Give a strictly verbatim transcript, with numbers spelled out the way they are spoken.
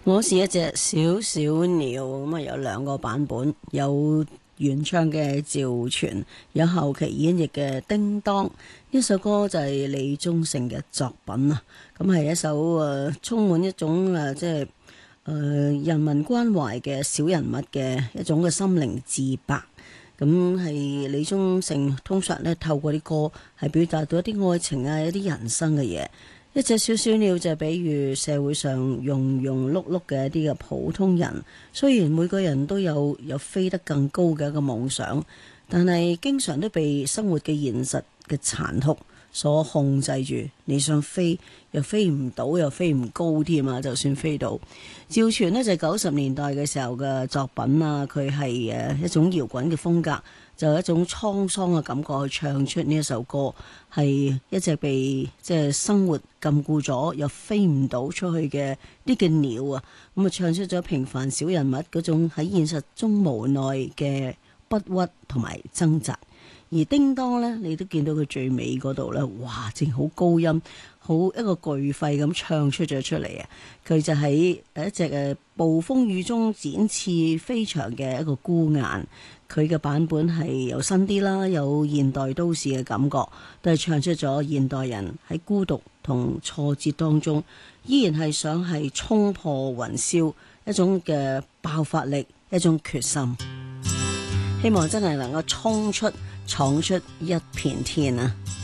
我是一隻小小鳥，咁啊有兩個版本，有原唱嘅趙傳，有後期演繹嘅叮當。呢首歌就係李宗盛嘅作品啊，咁係一首誒、呃、充滿一種誒、呃、即係誒、呃、人民關懷嘅小人物嘅一種嘅心靈自白。咁係李宗盛通常咧透過啲歌係表達到一啲愛情啊，一啲人生嘅嘢。一隻小小鳥就比喻社會上庸庸碌碌嘅一啲嘅普通人，雖然每個人都有有飛得更高嘅一個夢想，但係經常都被生活嘅現實嘅殘酷所控制住。你想飛又飛唔到，又飛唔高添啊！就算飛到，趙傳呢就係九十年代嘅時候嘅作品啊，佢係誒一種搖滾嘅風格。就有一種滄桑嘅感覺去唱出呢一首歌，係一隻被即係生活禁錮咗又飛唔到出去嘅呢個鳥啊，咁啊唱出咗平凡小人物嗰種喺現實中無奈嘅不屈同埋掙扎。而叮當呢，你都見到佢最尾嗰度呢，哇，正好高音，好一個巨肺咁唱出咗出嚟啊！佢就喺一隻誒暴風雨中展翅飛翔嘅一個孤雁。佢嘅版本係有新啲啦，有現代都市嘅感覺，都係唱出咗現代人喺孤獨同挫折當中，依然係想係衝破雲霄一種嘅爆發力，一種決心，希望真係能夠衝出闖出一片天啊！